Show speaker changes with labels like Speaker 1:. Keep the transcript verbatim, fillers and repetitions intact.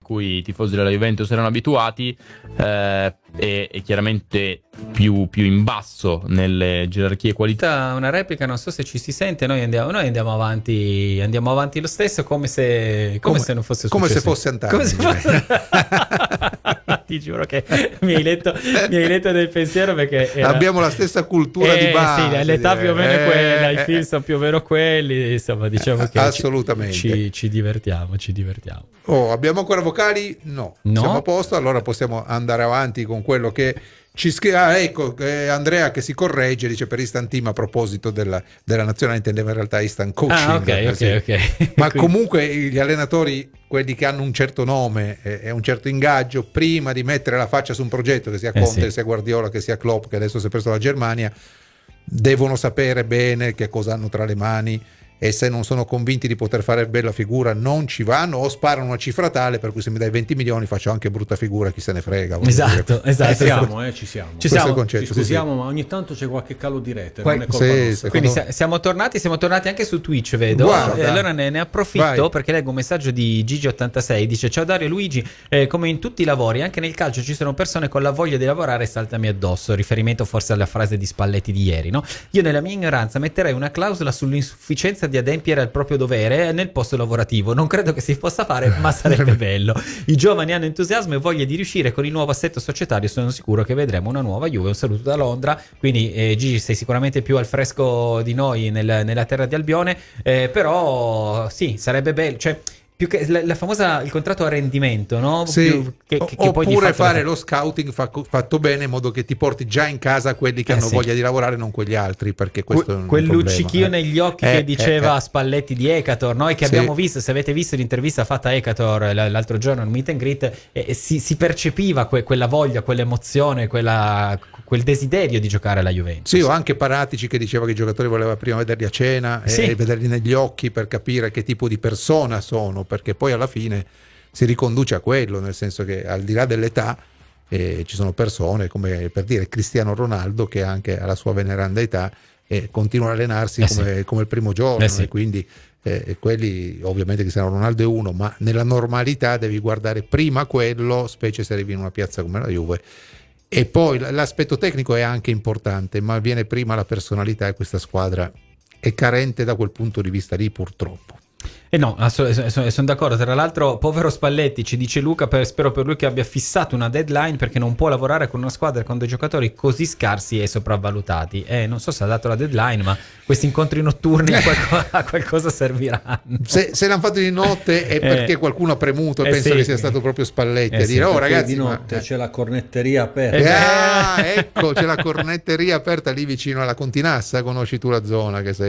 Speaker 1: cui i tifosi della Juventus erano abituati, eh, e, e chiaramente più, più in basso nelle gerarchie qualità.
Speaker 2: Una replica, non so se ci si sente, noi andiamo, noi andiamo avanti andiamo avanti lo stesso, come se, come
Speaker 3: come,
Speaker 2: se non fosse
Speaker 3: come
Speaker 2: successo.
Speaker 3: se fosse Antani.
Speaker 2: Come se fosse... Ti giuro che mi hai letto, mi hai letto del pensiero, perché era...
Speaker 3: abbiamo la stessa cultura
Speaker 2: eh,
Speaker 3: di base.
Speaker 2: Sì, l'età più o meno è
Speaker 3: eh,
Speaker 2: quella,
Speaker 3: eh,
Speaker 2: i film
Speaker 3: eh,
Speaker 2: sono più o meno quelli, insomma, diciamo che
Speaker 3: assolutamente.
Speaker 2: Ci, ci, ci divertiamo, ci divertiamo.
Speaker 3: Oh, abbiamo ancora vocali? No.
Speaker 2: No.
Speaker 3: Siamo a posto, allora possiamo andare avanti con quello che ci scrive. Ah, ecco, eh, Andrea che si corregge, dice per Instant Team a proposito della, della nazionale, intendeva in realtà Instant Coaching.
Speaker 2: Ah, ok,
Speaker 3: sì.
Speaker 2: ok, ok.
Speaker 3: Ma
Speaker 2: Quindi...
Speaker 3: comunque gli allenatori, quelli che hanno un certo nome e eh, un certo ingaggio, prima di mettere la faccia su un progetto, che sia Conte,
Speaker 2: eh sì.
Speaker 3: che sia Guardiola, che sia Klopp, che adesso si è preso la Germania, devono sapere bene che cosa hanno tra le mani, e se non sono convinti di poter fare bella figura non ci vanno, o sparano una cifra tale per cui se mi dai venti milioni faccio anche brutta figura, chi se ne frega.
Speaker 2: Esatto,
Speaker 3: dire.
Speaker 2: esatto.
Speaker 4: Ci siamo, eh, ci siamo.
Speaker 2: Ci siamo.
Speaker 3: Concetto,
Speaker 4: Ci scusiamo,
Speaker 3: sì,
Speaker 4: ma ogni tanto c'è qualche calo di rete,
Speaker 2: Poi-
Speaker 4: non è colpa
Speaker 3: sì,
Speaker 4: nostra.
Speaker 2: Quindi
Speaker 3: secondo-
Speaker 2: sia- siamo tornati, siamo tornati anche su Twitch, vedo.
Speaker 3: Guarda.
Speaker 2: E allora ne, ne approfitto
Speaker 3: Vai.
Speaker 2: perché leggo un messaggio di Gigi ottantasei, dice: ciao Dario e Luigi, eh, come in tutti i lavori, anche nel calcio ci sono persone con la voglia di lavorare, saltami addosso, riferimento forse alla frase di Spalletti di ieri, no? Io nella mia ignoranza metterei una clausola sull'insufficienza di adempiere al proprio dovere nel posto lavorativo. Non credo che si possa fare, ma sarebbe bello. I giovani hanno entusiasmo e voglia di riuscire con il nuovo assetto societario, sono sicuro che vedremo una nuova Juve. Un saluto da Londra. Quindi eh, Gigi, sei sicuramente più al fresco di noi nel- nella terra di Albione, eh, però sì, sarebbe bello, cioè più che la, la famosa, il contratto a rendimento, no?
Speaker 3: Sì.
Speaker 2: Più che- che- che poi di
Speaker 3: oppure
Speaker 2: fatto
Speaker 3: fare
Speaker 2: la-
Speaker 3: lo scouting fa- fatto bene, in modo che ti porti già in casa quelli che
Speaker 2: Eh,
Speaker 3: hanno
Speaker 2: sì.
Speaker 3: voglia di lavorare, non quegli altri, perché questo
Speaker 2: Que-
Speaker 3: è un
Speaker 2: quel
Speaker 3: problema,
Speaker 2: luccichio
Speaker 3: eh.
Speaker 2: negli occhi
Speaker 3: Eh,
Speaker 2: che diceva
Speaker 3: eh, eh.
Speaker 2: Spalletti di Ecator, noi che
Speaker 3: Sì.
Speaker 2: abbiamo visto, se avete visto l'intervista fatta a Ecator l- l'altro giorno al meet and greet, eh, eh, si, si percepiva que- quella voglia, quell'emozione, quella, quel desiderio di giocare alla Juventus.
Speaker 3: Sì, o anche Paratici che diceva che i giocatori voleva prima vederli a cena
Speaker 2: Sì.
Speaker 3: e vederli negli occhi per capire che tipo di persona sono, perché poi alla fine si riconduce a quello, nel senso che al di là dell'età eh, ci sono persone come per dire Cristiano Ronaldo, che anche alla sua veneranda età eh, continua a allenarsi
Speaker 2: Eh
Speaker 3: come,
Speaker 2: sì.
Speaker 3: come il primo giorno,
Speaker 2: Eh sì.
Speaker 3: e quindi eh, quelli, ovviamente Cristiano Ronaldo è uno, ma nella normalità devi guardare prima quello, specie se arrivi in una piazza come la Juve. E poi l- l'aspetto tecnico è anche importante, ma viene prima la personalità, e questa squadra è carente da quel punto di vista lì, purtroppo.
Speaker 2: E no, sono d'accordo. Tra l'altro, povero Spalletti, ci dice Luca, per, spero per lui che abbia fissato una deadline, perché non può lavorare con una squadra con dei giocatori così scarsi e sopravvalutati. Eh, non so se ha dato la deadline, ma questi incontri notturni a qualcosa, a qualcosa serviranno.
Speaker 3: Se, se l'hanno fatto di notte è perché
Speaker 2: Eh.
Speaker 3: qualcuno ha premuto, e
Speaker 2: Eh
Speaker 3: penso
Speaker 2: sì.
Speaker 3: che sia stato proprio Spalletti
Speaker 2: Eh
Speaker 3: a
Speaker 2: sì,
Speaker 3: dire: oh
Speaker 4: Perché
Speaker 3: ragazzi,
Speaker 4: di
Speaker 3: ma-
Speaker 4: notte c'è la cornetteria aperta.
Speaker 2: Eh,
Speaker 3: Ah, ecco, c'è la cornetteria aperta lì vicino alla Continassa, conosci tu la zona che sei